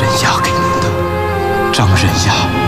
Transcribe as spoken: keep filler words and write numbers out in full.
人牙给您的，张仁雅。